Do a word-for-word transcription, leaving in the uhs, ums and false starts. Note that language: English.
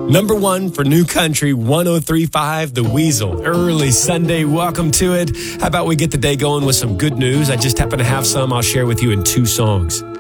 Number one for New Country, one oh three point five, The Weasel. Early Sunday, welcome to it. How about we get the day going with some good news? I just happen to have some I'll share with you in two songs.